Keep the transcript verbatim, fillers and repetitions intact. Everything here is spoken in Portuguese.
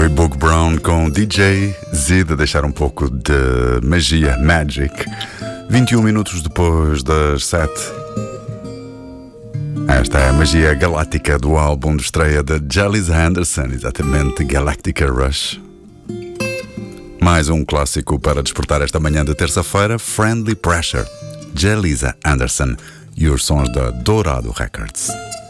Foi Boog Brown com D J Zid a deixar um pouco de magia, magic. vinte e um minutos depois das sete. Esta é a magia galáctica do álbum de estreia de Jalisa Anderson, exatamente Galactica Rush. Mais um clássico para despertar esta manhã de terça-feira, Friendly Pressure, Jalisa Anderson e os sons da Dourado Records.